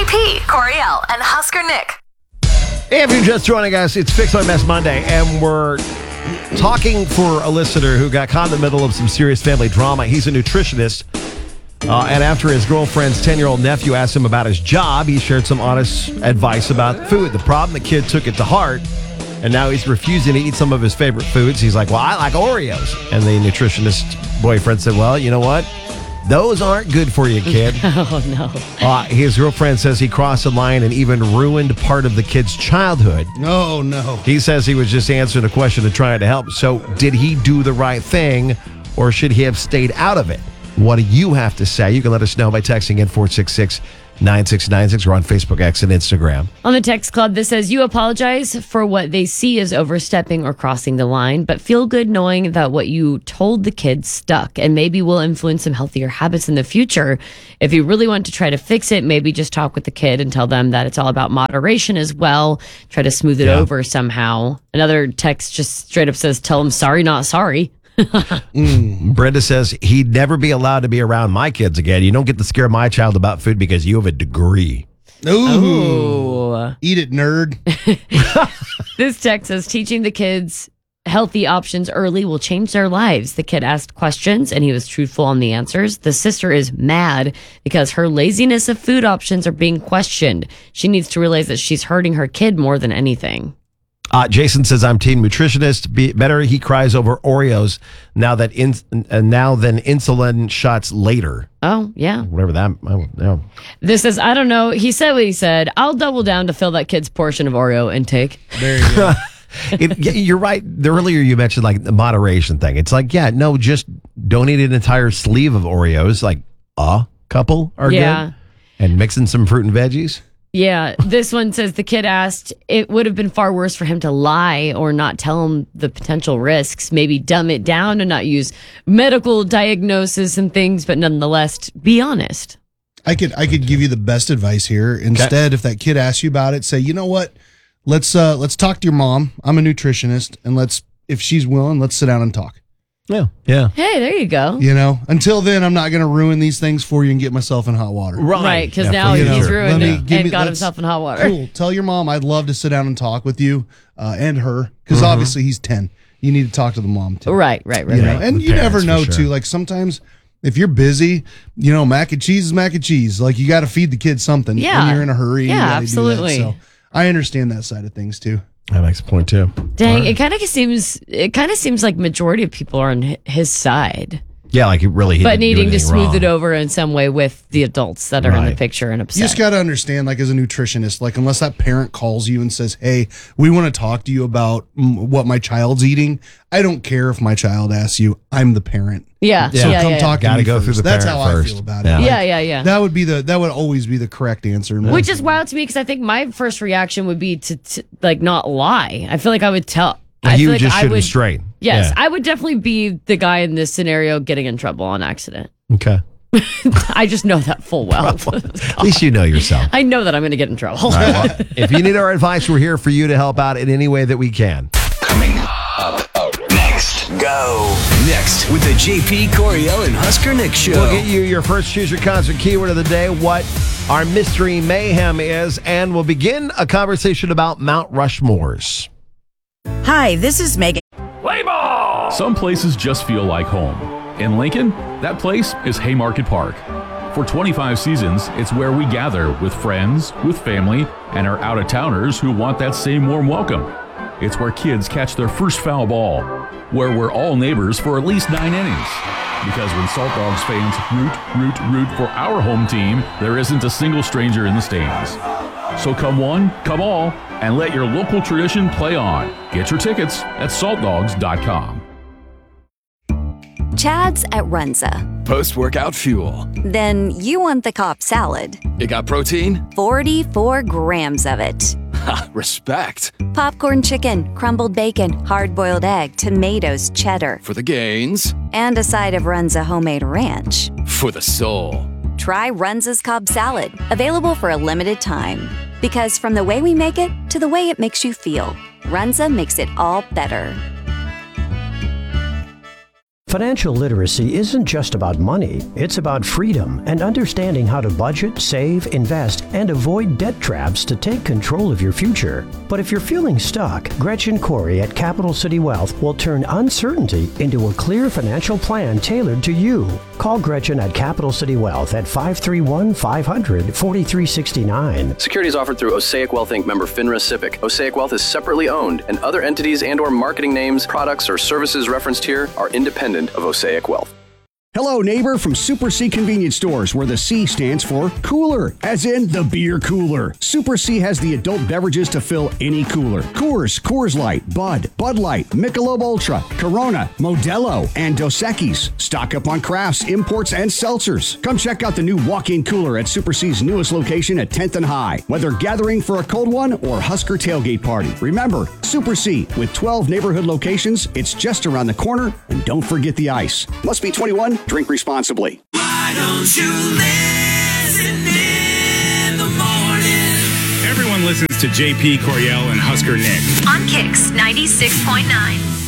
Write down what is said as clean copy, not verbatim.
JP, Coriel, and Husker Nick. Hey, if you're just joining us, it's Fix My Mess Monday, and we're talking for a listener who got caught in the middle of some serious family drama. He's a nutritionist, and after his girlfriend's 10-year-old nephew asked him about his job, he shared some honest advice about food. The problem, the kid took it to heart, and now he's refusing to eat some of his favorite foods. He's like, well, I like Oreos. And the nutritionist boyfriend said, well, you know what? Those aren't good for you, kid. Oh, no. His girlfriend says he crossed the line and even ruined part of the kid's childhood. No. He says he was just answering a question and trying to help. So did he do the right thing, or should he have stayed out of it? What do you have to say? You can let us know by texting in 466-9696 or on Facebook, X, and Instagram. On the text club, this says, you apologize for what they see as overstepping or crossing the line, but feel good knowing that what you told the kids stuck and maybe will influence some healthier habits in the future. If you really want to try to fix it, maybe just talk with the kid and tell them that it's all about moderation as well. Try to smooth it over somehow. Another text just straight up says, tell them sorry, not sorry. Brenda says he'd never be allowed to be around my kids again. You don't get to scare my child about food because you have a degree. Ooh. Eat it, nerd. This text says teaching the kids healthy options early will change their lives. The kid asked questions and he was truthful on the answers. The sister is mad because her laziness of food options are being questioned. She needs to realize that she's hurting her kid more than anything. Jason says, I'm team nutritionist. Better he cries over Oreos now than insulin shots later. Oh, yeah. Whatever that. Yeah. This is, I don't know. He said what he said. I'll double down to fill that kid's portion of Oreo intake. There you go. You're right. Earlier you mentioned like the moderation thing. It's like, yeah, no, just don't eat an entire sleeve of Oreos. Like a couple are good. And mix in some fruit and veggies. Yeah, this one says the kid asked, it would have been far worse for him to lie or not tell him the potential risks, maybe dumb it down and not use medical diagnosis and things, but nonetheless, be honest. I could give you the best advice here. Instead, if that kid asks you about it, say, you know what? Let's talk to your mom. I'm a nutritionist, and if she's willing, let's sit down and talk. Yeah. Hey, there you go. You know, until then, I'm not going to ruin these things for you and get myself in hot water. Right, because now he's ruined it and got himself in hot water. Cool. Tell your mom I'd love to sit down and talk with you and her, because obviously he's 10. You need to talk to the mom too. Right. And you never know too. Like sometimes if you're busy, you know, mac and cheese is mac and cheese. Like you got to feed the kid something. Yeah. When you're in a hurry. Yeah, you gotta absolutely. do that. So I understand that side of things too. That makes a point too. Dang, it kind of seems like majority of people are on his side. Yeah, like he but needing to smooth wrong. it over in some way with the adults that are in the picture and upset. You just got to understand, like as a nutritionist, like unless that parent calls you and says, hey, we want to talk to you about what my child's eating, I don't care if my child asks you, I'm the parent. Yeah. So come talk to me go first. through the That's parent how first. I feel about it. Yeah. That would always be the correct answer. Which is wild to me because I think my first reaction would be to like not lie. I feel like I would tell. You would just shoot him straight. Yes, I would definitely be the guy in this scenario getting in trouble on accident. Okay. I just know that full well. At least you know yourself. I know that I'm going to get in trouble. All right, well, if you need our advice, we're here for you to help out in any way that we can. Coming up next. Go. Next with the JP, Coriel, and Husker Nick show. We'll get you your first Choose Your Concert keyword of the day, what our mystery mayhem is, and we'll begin a conversation about Mount Rushmores. Hi, this is Megan. Play ball! Some places just feel like home. In Lincoln, that place is Haymarket Park. For 25 seasons, it's where we gather with friends, with family, and our out-of-towners who want that same warm welcome. It's where kids catch their first foul ball, where we're all neighbors for at least 9 innings. Because when Salt Dogs fans root for our home team, there isn't a single stranger in the stands. So come one, come all, and let your local tradition play on. Get your tickets at saltdogs.com. Chad's at Runza. Post-workout fuel. Then you want the Cobb salad. It got protein? 44 grams of it. Ha, respect. Popcorn chicken, crumbled bacon, hard-boiled egg, tomatoes, cheddar. For the gains. And a side of Runza homemade ranch. For the soul. Try Runza's Cobb salad. Available for a limited time. Because from the way we make it to the way it makes you feel, Runza makes it all better. Financial literacy isn't just about money. It's about freedom and understanding how to budget, save, invest, and avoid debt traps to take control of your future. But if you're feeling stuck, Gretchen Corey at Capital City Wealth will turn uncertainty into a clear financial plan tailored to you. Call Gretchen at Capital City Wealth at 531-500-4369. Securities offered through Osaic Wealth Inc. member FINRA SIPC. Osaic Wealth is separately owned, and other entities and/or marketing names, products, or services referenced here are independent of Osaic Wealth. Hello, neighbor, from Super C Convenience Stores, where the C stands for cooler, as in the beer cooler. Super C has the adult beverages to fill any cooler. Coors, Coors Light, Bud Light, Michelob Ultra, Corona, Modelo, and Dos Equis. Stock up on crafts, imports, and seltzers. Come check out the new walk-in cooler at Super C's newest location at 10th and High. Whether gathering for a cold one or Husker tailgate party. Remember, Super C, with 12 neighborhood locations, it's just around the corner, and don't forget the ice. Must be 21. Drink responsibly. Why don't you listen in the morning? Everyone listens to JP Coriel and Husker Nick. On Kicks 96.9.